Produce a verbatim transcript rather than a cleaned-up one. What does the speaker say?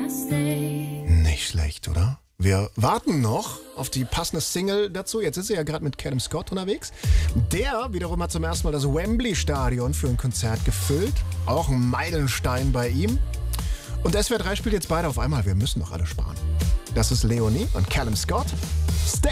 Nicht schlecht, oder? Wir warten noch auf die passende Single dazu. Jetzt ist er ja gerade mit Callum Scott unterwegs. Der wiederum hat zum ersten Mal das Wembley-Stadion für ein Konzert gefüllt. Auch ein Meilenstein bei ihm. Und S W R drei spielt jetzt beide auf einmal. Wir müssen doch alle sparen. Das ist Leonie und Callum Scott. Stay.